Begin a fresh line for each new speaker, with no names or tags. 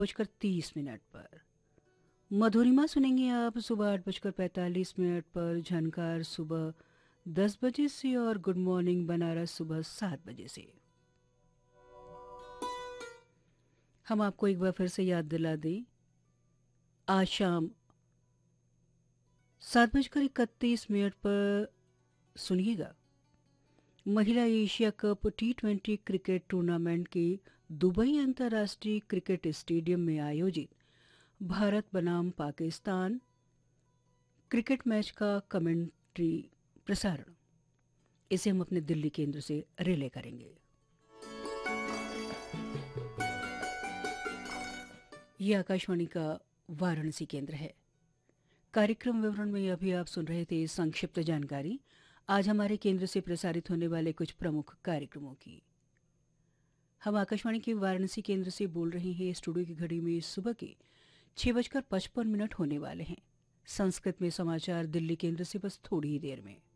बजकर 30 मिनट पर मधुरिमा सुनेंगे आप सुबह 8:45 पर, झनकार सुबह 10 बजे से और गुड मॉर्निंग बनारस सुबह 7 बजे से। हम आपको एक बार फिर से याद दिला दें, आज शाम 7:31 पर सुनिएगा महिला Asia cup T20 cricket tournament के दुबई अंतर्राष्ट्रीय क्रिकेट स्टेडियम में आयोजित भारत बनाम पाकिस्तान क्रिकेट मैच का कमेंट्री प्रसारण। इसे हम अपने दिल्ली केंद्र से रिले करेंगे। ये आकाशवाणी का वाराणसी केंद्र है। कार्यक्रम विवरण में अभी आप सुन रहे थे संक्षिप्त जानकारी आज हमारे केंद्र से प्रसारित होने वाले कुछ प्रमुख कार्यक्रमों की। हम आकाशवाणी के वाराणसी केंद्र से बोल रहे हैं। स्टूडियो की घड़ी में सुबह के 6:55 होने वाले हैं। संस्कृत में समाचार दिल्ली केंद्र से बस थोड़ी ही देर में।